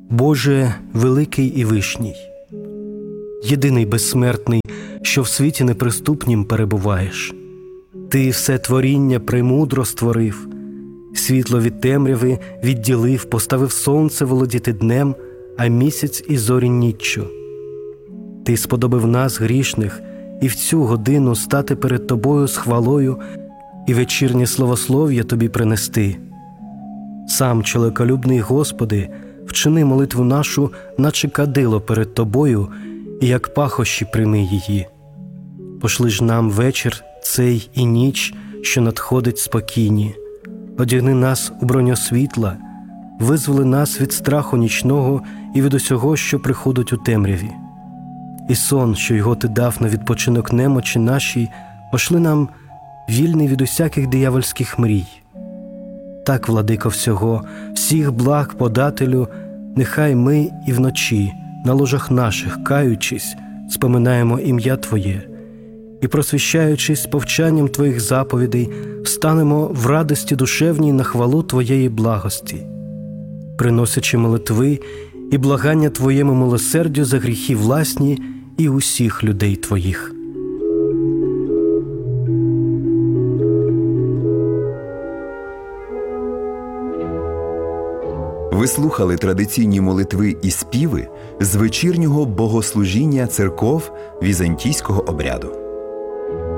Боже великий і вишній, єдиний безсмертний, що в світі неприступнім перебуваєш. Ти все творіння премудро створив, світло від темряви відділив, поставив сонце володіти днем, а місяць і зорі ніччю. Ти сподобав нас, грішних, і в цю годину стати перед Тобою з хвалою і вечірнє славослов'я Тобі принести. Сам, чоловіколюбний Господи, вчини молитву нашу, наче кадило перед Тобою, і як пахощі прийми її. Пошли ж нам вечір цей і ніч, що надходить спокійні. Одягни нас у броню світла, визволи нас від страху нічного і від усього, що приходить у темряві. І сон, що його Ти дав на відпочинок немочі нашій, пошли нам вільний від усяких диявольських мрій. Так, владико всього, всіх благ подателю, нехай ми і вночі, на ложах наших, каючись, споминаємо ім'я Твоє, і, просвіщаючись повчанням Твоїх заповідей, встанемо в радості душевній на хвалу Твоєї благості, приносячи молитви і благання Твоєму милосердю за гріхи власні і усіх людей Твоїх. Ви слухали традиційні молитви і співи з вечірнього богослужіння церков візантійського обряду.